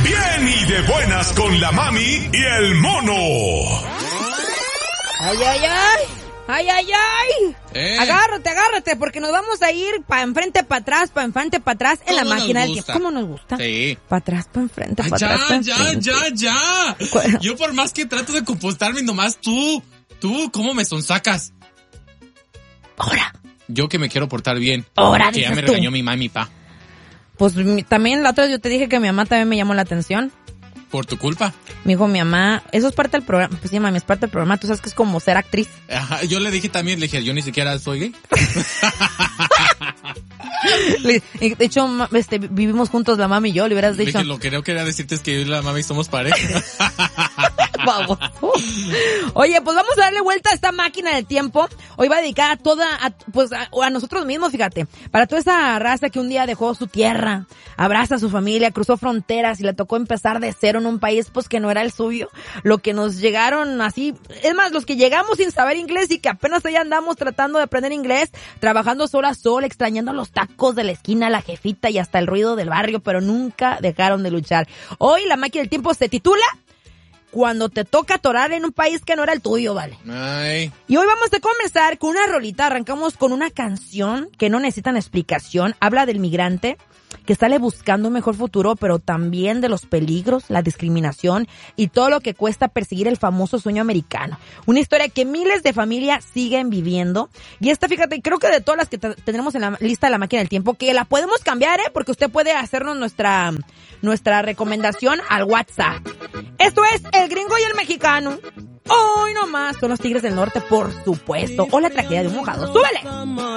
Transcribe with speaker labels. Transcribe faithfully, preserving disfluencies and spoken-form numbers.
Speaker 1: Bien y de buenas con la mami y el mono.
Speaker 2: ¡Ay, ay, ay! ¡Ay, ay, ay! Eh. Agárrate, agárrate, porque nos vamos a ir para enfrente, para atrás, para enfrente, para atrás en la máquina del tiempo. ¿Cómo nos gusta?
Speaker 3: Sí.
Speaker 2: Para atrás, para enfrente, para atrás.
Speaker 3: Ya, ya, ya, ya. Bueno. Yo por más que trato de compostarme, nomás tú, tú, ¿cómo me sonsacas?
Speaker 2: Ahora.
Speaker 3: Yo que me quiero portar bien.
Speaker 2: Ahora,
Speaker 3: que ya me regañó mi mamá y mi pa.
Speaker 2: Pues también la otra vez yo te dije que mi mamá también me llamó la atención.
Speaker 3: ¿Por tu culpa?
Speaker 2: Me dijo mi mamá, eso es parte del programa. Pues sí, mami, es parte del programa. Tú sabes que es como ser actriz.
Speaker 3: Ajá, yo le dije también, le dije, yo ni siquiera soy gay.
Speaker 2: De hecho, este, vivimos juntos la mami y yo, le hubieras dicho.
Speaker 3: Le dije, lo que no quería decirte es que yo y la mami somos pareja.
Speaker 2: Vamos. Oye, pues vamos a darle vuelta a esta máquina del tiempo. Hoy va dedicada a toda, a, pues a, a nosotros mismos, fíjate. Para toda esa raza que un día dejó su tierra, abraza a su familia, cruzó fronteras y le tocó empezar de cero en un país pues que no era el suyo. Lo que nos llegaron así, es más, los que llegamos sin saber inglés y que apenas ahí andamos tratando de aprender inglés, trabajando sol a sol, extrañando los tacos de la esquina, la jefita y hasta el ruido del barrio, pero nunca dejaron de luchar. Hoy la máquina del tiempo se titula Cuando te toca atorar en un país que no era el tuyo, ¿vale?
Speaker 3: Ay.
Speaker 2: Y hoy vamos a comenzar con una rolita. Arrancamos con una canción que no necesitan explicación. Habla del migrante que sale buscando un mejor futuro, pero también de los peligros, la discriminación y todo lo que cuesta perseguir el famoso sueño americano. Una historia que miles de familias siguen viviendo. Y esta, fíjate, creo que de todas las que t- tenemos en la lista de la máquina del tiempo, que la podemos cambiar, ¿eh? Porque usted puede hacernos nuestra, nuestra recomendación al WhatsApp. Esto es El Gringo y el Mexicano. Hoy nomás son los Tigres del Norte, por supuesto. O La Tragedia de un Mojado. ¡Súbele!